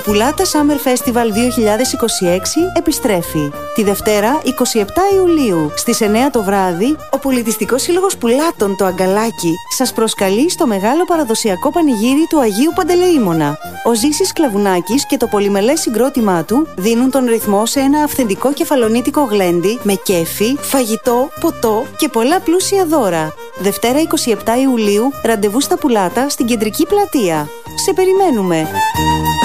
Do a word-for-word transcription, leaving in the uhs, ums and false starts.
Πουλάτα Summer Festival δύο χιλιάδες είκοσι έξι επιστρέφει. Τη Δευτέρα, εικοστή εβδόμη Ιουλίου, στις εννιά το βράδυ, ο Πολιτιστικός Σύλλογος Πουλάτων το Αγκαλάκι σας προσκαλεί στο μεγάλο παραδοσιακό πανηγύρι του Αγίου Παντελεήμωνα. Ο Ζήσης Κλαβουνάκης και το πολυμελές συγκρότημά του δίνουν τον ρυθμό σε ένα αυθεντικό κεφαλονίτικο γλέντι με κέφι, φαγητό, ποτό και πολλά πλούσια δώρα. Δευτέρα εικοστή εβδόμη Ιουλίου, ραντεβού στα Πουλάτα στην Κεντρική Πλατεία. Σε περιμένουμε!